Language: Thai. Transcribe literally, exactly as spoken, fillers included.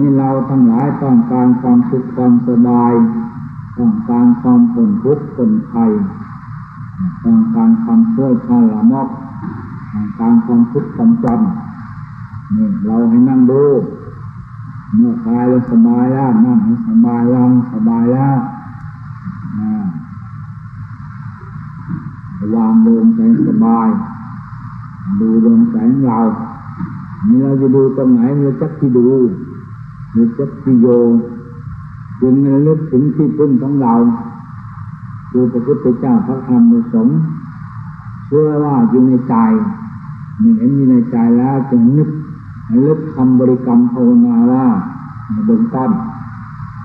นี้เราทั้งหลายต้องการความสุขความสบายต้องการความพ้นทุกข์พ้นภัยต้องการความช่วยชาละมกต้องการความทุกข์ความจำนี่เราให้นั่งดูเมื่อกายเราสบายแล้วนั่งให้สบายแล้วสบายแล้ววางลมใจสบายดูลมใจของเรานี่เราจะดูตรงไหนเราจักที่ดูเราจักที่โยจึงระลึกถึงที่พึ่งของเราคือพระพุทธเจ้าพระธรรมพระสงฆ์เชื่อว่าอยู่ในใจนี่เห็นอยู่ในใจแล้วจึงนึกระลึกคำบริกรรมภาวนาว่าในเบื้องต้น